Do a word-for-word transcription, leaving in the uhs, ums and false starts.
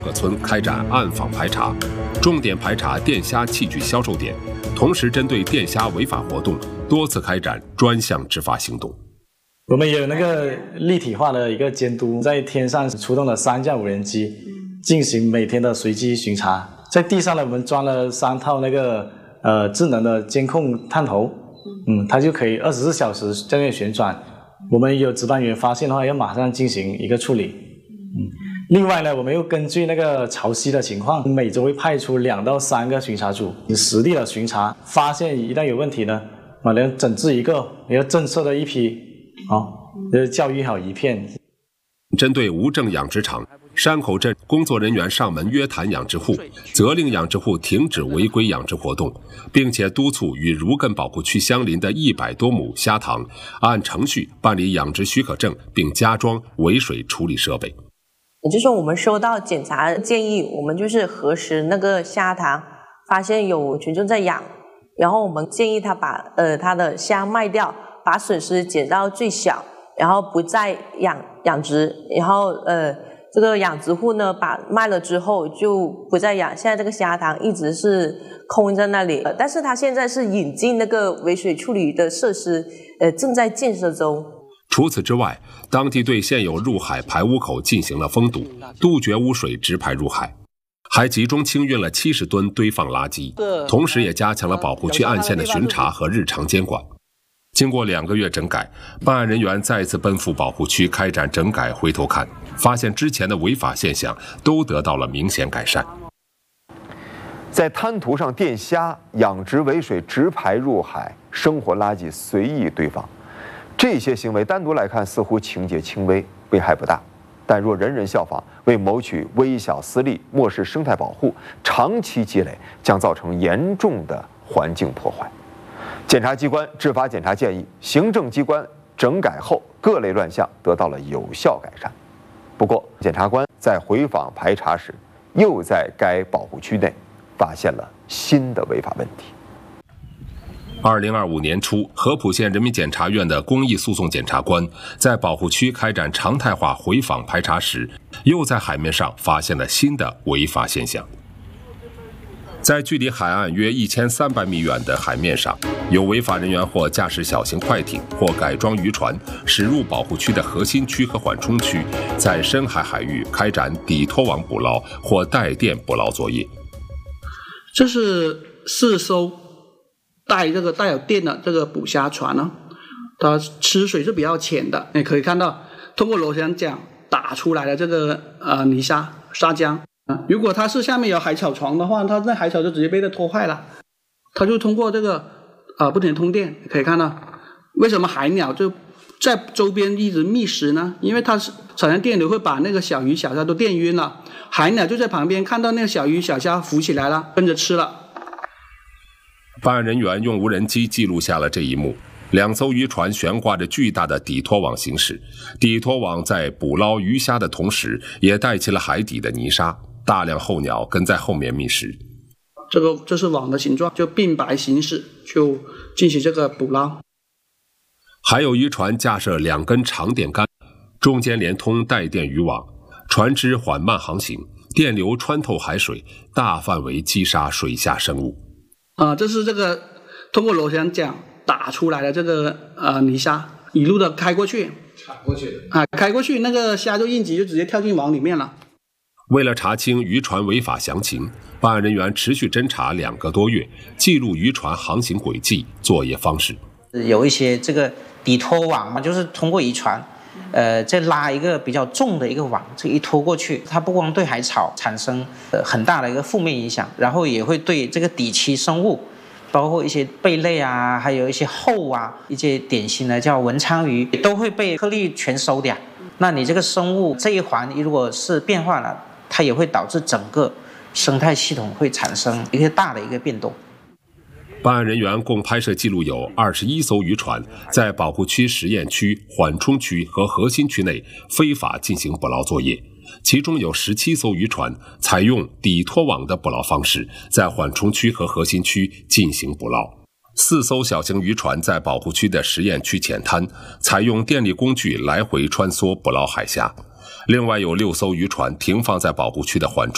各村开展暗访排查，重点排查电虾器具销售点，同时针对电虾违法活动多次开展专项执法行动。 我们也有那个立体化的一个监督，在天上出动了三架无人机，进行每天的随机巡查。在地上呢，我们装了三套那个呃智能的监控探头，嗯，它就可以二十四小时在那旋转。我们有值班员发现的话，要马上进行一个处理。嗯，另外呢，我们又根据那个潮汐的情况，每周会派出两到三个巡查组，实地的巡查，发现一旦有问题呢，马上整治一个，也要震慑的一批，好，就是教育好一片。 针对无证养殖场，山口镇工作人员上门约谈养殖户，责令养殖户停止违规养殖活动，并且督促与儒艮保护区相邻的一百多亩虾塘按程序办理养殖许可证，并加装围水处理设备。 也就是说，我们收到检查建议，我们就是核实那个虾塘，发现有群众在养，然后我们建议他把呃他的虾卖掉，把损失减到最小，然后不再养养殖，然后呃这个养殖户呢把卖了之后就不再养，现在这个虾塘一直是空在那里，呃、但是他现在是引进那个围水处理的设施，呃正在建设中。 除此之外，当地对现有入海排污口进行了封堵，杜绝污水直排入海，还集中清运了七十吨堆放垃圾，同时也加强了保护区岸线的巡查和日常监管。经过两个月整改，办案人员再次奔赴保护区开展整改，回头看，发现之前的违法现象都得到了明显改善。 在滩涂上电虾、养殖围水直排入海、生活垃圾随意堆放，这些行为单独来看似乎情节轻微，危害不大，但若人人效仿，为谋取微小私利，漠视生态保护，长期积累将造成严重的环境破坏。检察机关执法检查建议，行政机关整改后，各类乱象得到了有效改善。不过，检察官在回访排查时，又在该保护区内发现了新的违法问题。 二零二五年初，合浦县人民检察院的公益诉讼检察官在保护区开展常态化回访排查时，又在海面上发现了新的违法现象。在距离海岸约一千三百米远的海面上，有违法人员或驾驶小型快艇或改装渔船驶入保护区的核心区和缓冲区，在深海海域开展底拖网捕捞或带电捕捞作业。 这是四艘带这个带有电的这个捕虾船呢，它吃水是比较浅的，你可以看到通过螺旋桨打出来的这个呃泥沙沙浆。如果它是下面有海草床的话，它那海草就直接被它拖坏了。它就通过这个呃不停通电，可以看到为什么海鸟就在周边一直觅食呢？因为它是产生电流会把那个小鱼小虾都电晕了，海鸟就在旁边看到那个小鱼小虾浮起来了，跟着吃了。 办案人员用无人机记录下了这一幕。两艘渔船悬挂着巨大的底拖网行驶，底拖网在捕捞鱼虾的同时，也带起了海底的泥沙，大量候鸟跟在后面觅食。 这个这是网的形状，就并排行驶，就进行这个捕捞。 还有渔船架设两根长电杆，中间连通带电渔网，船只缓慢航行，电流穿透海水，大范围击杀水下生物。 啊、呃，这是这个通过螺旋桨打出来的这个呃泥沙，一路的开过去，开过去啊，开过去，那个虾就应急就直接跳进网里面了。 为了查清渔船违法详情，办案人员持续侦查两个多月，记录渔船航行轨迹、作业方式。 有一些这个底拖网嘛，就是通过渔船，呃，再拉一个比较重的一个网，这一拖过去，它不光对海草产生呃很大的一个负面影响，然后也会对这个底栖生物，包括一些贝类啊，还有一些后啊，一些典型的叫文昌鱼，都会被颗粒全收掉。那你这个生物这一环如果是变化了，它也会导致整个生态系统会产生一个大的一个变动。 办案人员共拍摄记录有二十一艘渔船在保护区实验区、缓冲区和核心区内非法进行捕捞作业，其中有十七艘渔船采用底拖网的捕捞方式，在缓冲区和核心区进行捕捞。四艘小型渔船在保护区的实验区浅滩采用电力工具来回穿梭捕捞海虾。另外有六艘渔船停放在保护区的缓冲